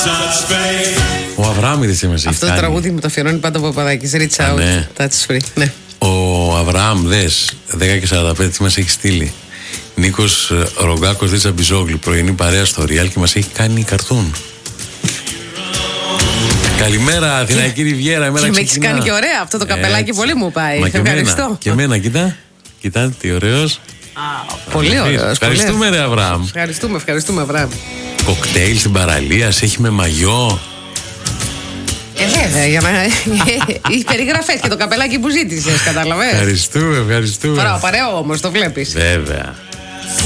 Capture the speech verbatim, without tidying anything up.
Ο Αβραάμιδης μας έχει Αυτό το τραγούδι μου το αφιερώνει πάντα ο Παπαδάκης. Reach out, ναι. touch free. Ναι. Ο Αβραάμ, δες, δέκα και σαράντα πέντε τι μας έχει στείλει. Νίκος Ρογκάκος Δίτσα Μπιζόγλου, πρωινή παρέα στο Real και μας έχει κάνει καρτούν. Καλημέρα, Αθηναϊκή Ριβιέρα. Και με έχει κάνει και ωραία αυτό το καπελάκι, έτσι. Πολύ μου πάει. Μα ευχαριστώ. Και, και εμένα, κοίτα. Κοιτά, τι ωραίος. Πολύ ωραίος. Ευχαριστούμε, ρε Αβραάμ. Ευχαριστούμε, ευχαριστούμε, Αβραάμ. Κοκτέιλ στην παραλία, έχει με μαγιό. Ε, βέβαια, για να. Οι περιγραφές και το καπελάκι που ζήτησες, κατάλαβες. Ευχαριστούμε, ευχαριστούμε. Παρά, παρέο όμως, το βλέπεις. Βέβαια.